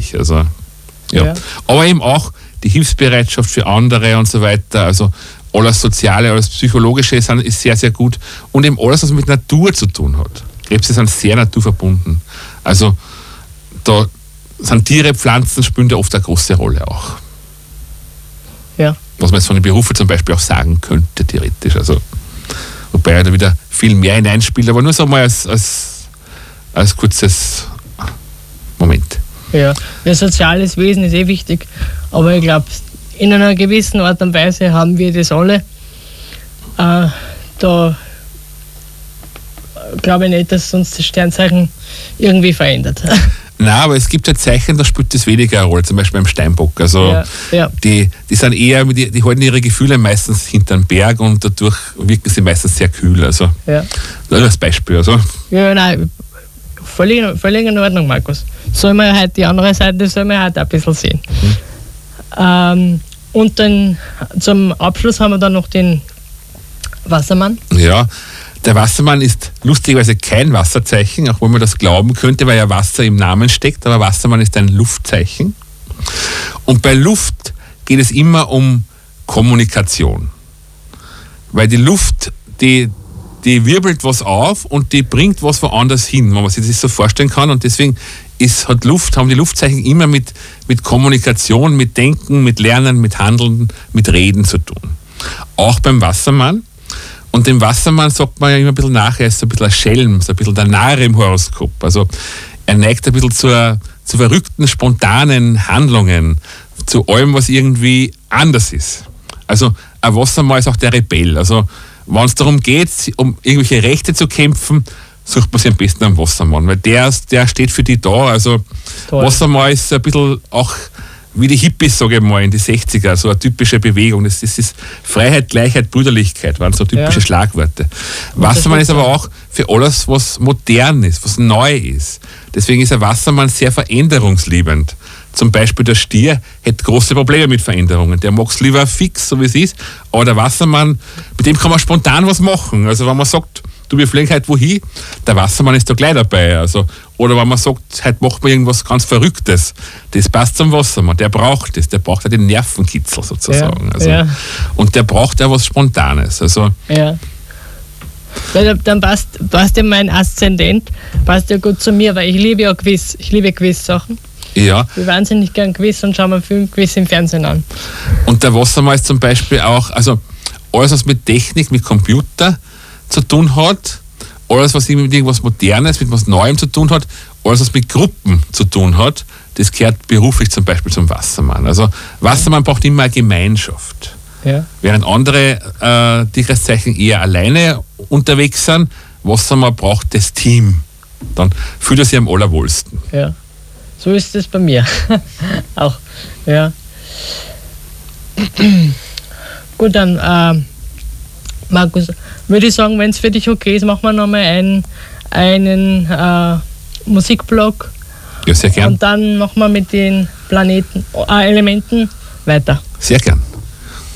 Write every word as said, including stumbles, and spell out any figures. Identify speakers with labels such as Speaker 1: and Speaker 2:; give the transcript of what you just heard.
Speaker 1: wichtig. Also, ja.
Speaker 2: Ja.
Speaker 1: Aber eben auch die Hilfsbereitschaft für andere und so weiter. Also alles Soziale, alles Psychologische ist, ist sehr, sehr gut. Und eben alles, was mit Natur zu tun hat. Krebse sind sehr naturverbunden. Also da sind Tiere, Pflanzen, spielen da oft eine große Rolle auch.
Speaker 2: Ja.
Speaker 1: Was man jetzt von den Berufen zum Beispiel auch sagen könnte, theoretisch. Also, wobei er da wieder viel mehr hineinspielt, aber nur so mal als, als, als kurzes Moment.
Speaker 2: Ja, ein soziales Wesen ist eh wichtig, aber ich glaube, in einer gewissen Art und Weise haben wir das alle. Äh, da glaube ich nicht, dass uns das Sternzeichen irgendwie verändert.
Speaker 1: Nein, aber es gibt ja Zeichen, da spielt das weniger eine Rolle, zum Beispiel beim Steinbock. Also
Speaker 2: Ja, ja.
Speaker 1: Die, die sind eher, die, die halten ihre Gefühle meistens hinterm Berg und dadurch wirken sie meistens sehr kühl. Also
Speaker 2: Ja,
Speaker 1: das als Beispiel. Also.
Speaker 2: ja nein, völlig, völlig in Ordnung, Markus. Sollen wir halt die andere Seite sollen wir halt ein bisschen sehen.
Speaker 1: Mhm.
Speaker 2: Ähm, und dann zum Abschluss haben wir dann noch den Wassermann.
Speaker 1: Ja, der Wassermann ist lustigerweise kein Wasserzeichen, auch wenn man das glauben könnte, weil ja Wasser im Namen steckt, aber Wassermann ist ein Luftzeichen. Und bei Luft geht es immer um Kommunikation. Weil die Luft, die, die wirbelt was auf und die bringt was woanders hin, wenn man sich das so vorstellen kann. Und deswegen ist, hat Luft, haben die Luftzeichen immer mit, mit Kommunikation, mit Denken, mit Lernen, mit Handeln, mit Reden zu tun. Auch beim Wassermann. Und dem Wassermann sagt man ja immer ein bisschen nach, er ist so ein bisschen ein Schelm, so ein bisschen der Narr im Horoskop. Also er neigt ein bisschen zur, zu verrückten, spontanen Handlungen, zu allem, was irgendwie anders ist. Also ein Wassermann ist auch der Rebell. Also wenn es darum geht, um irgendwelche Rechte zu kämpfen, sucht man sich am besten am Wassermann, weil der, der steht für die da. Also
Speaker 2: Toll.
Speaker 1: Wassermann ist ein bisschen auch wie die Hippies, sage ich mal, in die sechziger, so eine typische Bewegung. Das, das ist Freiheit, Gleichheit, Brüderlichkeit, waren so typische
Speaker 2: Ja.
Speaker 1: Schlagworte. Wassermann ist aber auch für alles, was modern ist, was neu ist. Deswegen ist ein Wassermann sehr veränderungsliebend. Zum Beispiel der Stier hätte große Probleme mit Veränderungen. Der mag es lieber fix, so wie es ist. Aber der Wassermann, mit dem kann man spontan was machen. Also wenn man sagt, du, wir fliegen heute wohin, der Wassermann ist da gleich dabei. Also, oder wenn man sagt, heute macht man irgendwas ganz Verrücktes, das passt zum Wassermann, der braucht das, der braucht ja den Nervenkitzel sozusagen.
Speaker 2: Ja,
Speaker 1: also,
Speaker 2: ja.
Speaker 1: Und der braucht ja was Spontanes. Also,
Speaker 2: Ja. Weil dann passt, passt ja mein Aszendent, passt ja gut zu mir, weil ich liebe ja Quiz, ich liebe Quiz-Sachen.
Speaker 1: ja.
Speaker 2: Ich will wahnsinnig gern Quiz und schaue mir Film Quiz im Fernsehen an.
Speaker 1: Und der Wassermann ist zum Beispiel auch, also alles, was mit Technik, mit Computer zu tun hat, alles, was mit irgendwas Modernes, mit was Neuem zu tun hat, alles, was mit Gruppen zu tun hat, das gehört beruflich zum Beispiel zum Wassermann. Also Wassermann braucht immer eine Gemeinschaft.
Speaker 2: Ja.
Speaker 1: Während andere äh, Tierkreiszeichen eher alleine unterwegs sind, Wassermann braucht das Team. Dann fühlt er sich am allerwohlsten.
Speaker 2: Ja. So ist es bei mir. Auch. Ja. Gut, dann, äh, Markus, würde ich sagen, wenn es für dich okay ist, machen wir nochmal einen, einen äh, Musikblock.
Speaker 1: Ja, sehr gern.
Speaker 2: Und dann machen wir mit den Planeten, äh, Elementen weiter.
Speaker 1: Sehr gern.